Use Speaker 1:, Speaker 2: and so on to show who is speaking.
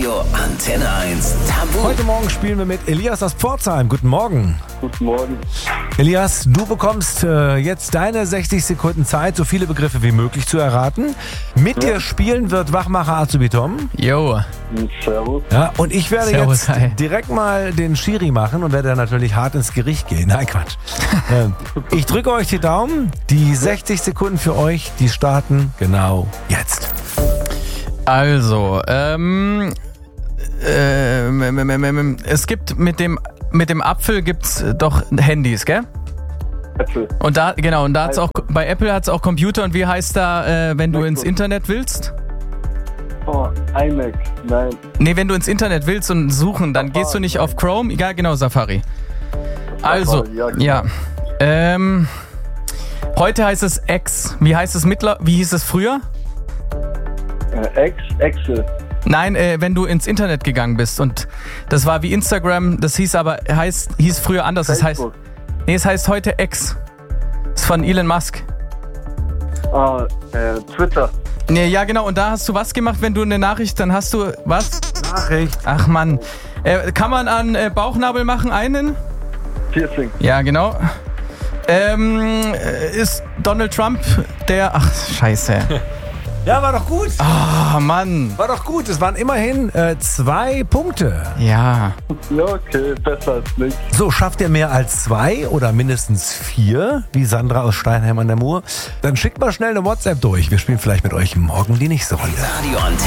Speaker 1: Radio Antenne 1 Tabu.
Speaker 2: Heute Morgen spielen wir mit Elias aus Pforzheim. Guten Morgen.
Speaker 3: Guten Morgen.
Speaker 2: Elias, du bekommst jetzt deine 60 Sekunden Zeit, so viele Begriffe wie möglich zu erraten. Mit dir spielen wird Wachmacher Azubi Tom.
Speaker 4: Jo.
Speaker 3: Servus.
Speaker 2: Ja, und ich werde
Speaker 4: Servus,
Speaker 2: jetzt
Speaker 4: hi.
Speaker 2: direkt mal den Schiri machen und werde dann natürlich hart ins Gericht gehen. Nein, Quatsch. Ich drücke euch die Daumen. Die 60 Sekunden für euch, die starten genau jetzt.
Speaker 4: Also, es gibt mit dem Apfel gibt's doch Handys, gell?
Speaker 3: Äpfel.
Speaker 4: Und da hat's auch bei Apple hat's auch Computer. Und wie heißt da, wenn du ins Internet willst?
Speaker 3: Oh, iMac. Nein.
Speaker 4: Nee, wenn du ins Internet willst und suchen, dann gehst du nicht auf Chrome. Ja, genau, Safari. Also,
Speaker 3: ja,
Speaker 4: ja. Heute heißt es X. Wie hieß es früher?
Speaker 3: Excel.
Speaker 4: Nein, wenn du ins Internet gegangen bist und das war wie Instagram, das hieß früher anders. Das heißt,
Speaker 3: Facebook.
Speaker 4: es heißt heute X. Das ist von Elon Musk.
Speaker 3: Twitter.
Speaker 4: Nee, ja, genau. Und da hast du was gemacht, wenn du eine Nachricht, dann hast du was?
Speaker 2: Nachricht.
Speaker 4: Ach Mann. Kann man an Bauchnabel machen einen?
Speaker 3: Piercing.
Speaker 4: Ja, genau. Ist Donald Trump der... Ach, scheiße.
Speaker 2: Ja, war doch gut.
Speaker 4: Oh, Mann.
Speaker 2: War doch gut. Es waren immerhin 2 Punkte.
Speaker 4: Ja.
Speaker 3: Ja, okay, besser als nichts.
Speaker 2: So, schafft ihr mehr als 2 oder mindestens 4, wie Sandra aus Steinheim an der Mur? Dann schickt mal schnell eine WhatsApp durch. Wir spielen vielleicht mit euch morgen die nächste Runde.
Speaker 1: Radio Antenne.